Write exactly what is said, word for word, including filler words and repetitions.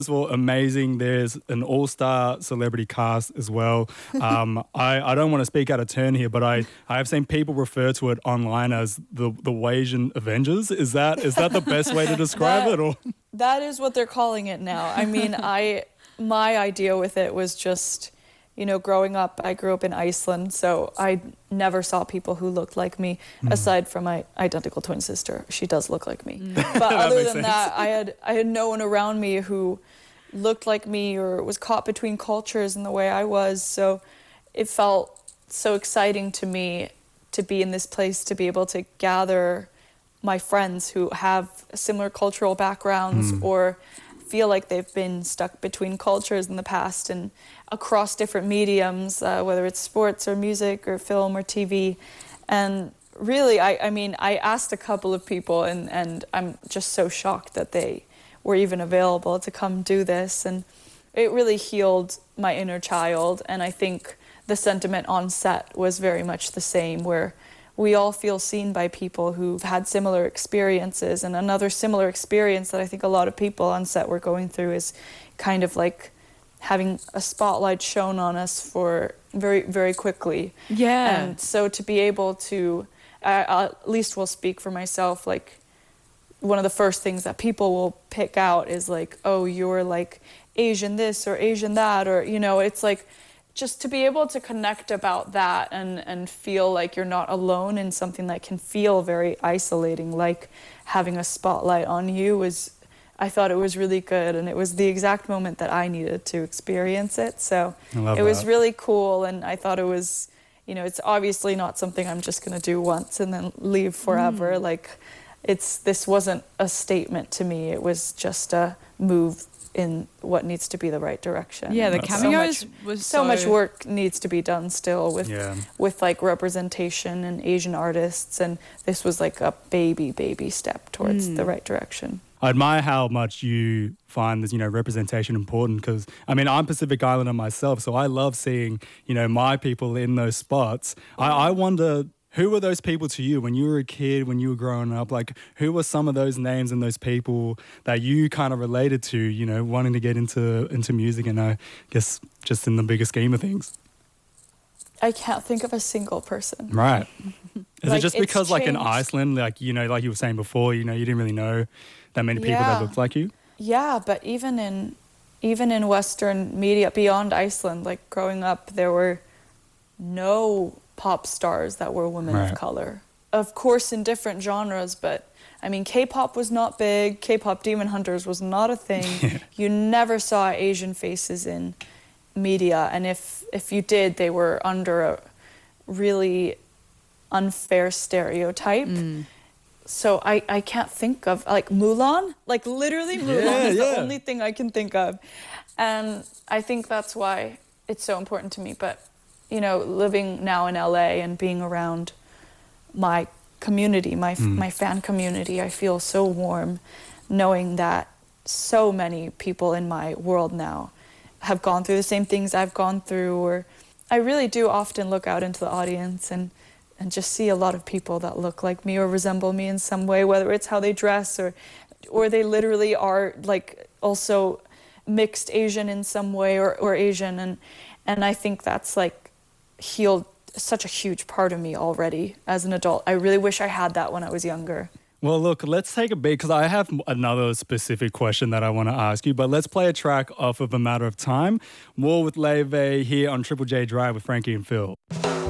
Well, amazing. There's an all-star celebrity cast as well. Um, I, I don't want to speak out of turn here, but I, I have seen people refer to it online as the the Wasian Avengers. Is that is that the best way to describe that, it? Or that is what they're calling it now. I mean, I my idea with it was just, you know, growing up, I grew up in Iceland, so I never saw people who looked like me, mm. aside from my identical twin sister. She does look like me. Mm. But other than sense. that, I had I had no one around me who looked like me or was caught between cultures in the way I was. So it felt so exciting to me to be in this place, to be able to gather my friends who have similar cultural backgrounds mm. or feel like they've been stuck between cultures in the past and across different mediums, uh, whether it's sports or music or film or T V. And really, I, I mean, I asked a couple of people, and, and I'm just so shocked that they were even available to come do this. And it really healed my inner child. And I think the sentiment on set was very much the same, where we all feel seen by people who've had similar experiences. And another similar experience that I think a lot of people on set were going through is kind of like having a spotlight shown on us for very, very quickly. Yeah. And so to be able to, uh, at least will speak for myself, like one of the first things that people will pick out is like, oh, you're like Asian this or Asian that, or, you know, it's like, just to be able to connect about that and, and feel like you're not alone in something that can feel very isolating, like having a spotlight on you, was, I thought it was really good. And it was the exact moment that I needed to experience it. So it was really cool. And I thought it was, you know, it's obviously not something I'm just going to do once and then leave forever. Mm. Like it's, this wasn't a statement to me. It was just a move in what needs to be the right direction. Yeah, the cameos so much, was so, so much work needs to be done still with yeah. with like representation and Asian artists, and this was like a baby baby step towards mm. the right direction. I admire how much you find this, you know, representation important, because, I mean, I'm Pacific Islander myself, so I love seeing, you know, my people in those spots. I, I wonder, who were those people to you when you were a kid, when you were growing up? Like, who were some of those names and those people that you kind of related to, you know, wanting to get into into music and I guess just in the bigger scheme of things? I can't think of a single person. Right. Is like, it just because, like, in changed. Iceland, like, you know, like you were saying before, you know, you didn't really know that many people yeah. that looked like you? Yeah, but even in even in Western media, beyond Iceland, like growing up, there were no pop stars that were women right. of color. Of course, in different genres, but I mean, K-pop was not big. K-pop Demon Hunters was not a thing. You never saw Asian faces in media, and if if you did, they were under a really unfair stereotype. Mm. So I, I can't think of, like, Mulan? Like, literally Mulan yeah, is yeah. the only thing I can think of. And I think that's why it's so important to me. But, you know, living now in L A and being around my community, my mm. my fan community, I feel so warm knowing that so many people in my world now have gone through the same things I've gone through. Or I really do often look out into the audience and and just see a lot of people that look like me or resemble me in some way, whether it's how they dress or or they literally are, like, also mixed Asian in some way, or, or Asian. And and I think that's, like, healed such a huge part of me already as an adult. I really wish I had that when I was younger. Well, look, let's take a break, because I have another specific question that I want to ask you, but let's play a track off of A Matter of Time. More with Leve here on Triple J Drive with Frankie and Phil.